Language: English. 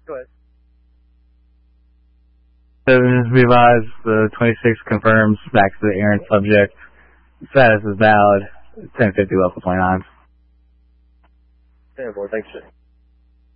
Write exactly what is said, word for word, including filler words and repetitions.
Go ahead. Seven be advised, the twenty-six confirms back to the errant subject. Status is valid. ten fifty local twenty-nine. ten four, thanks, sir.